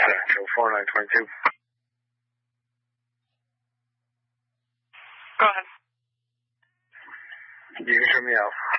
So 4922. Go ahead. You can show me out.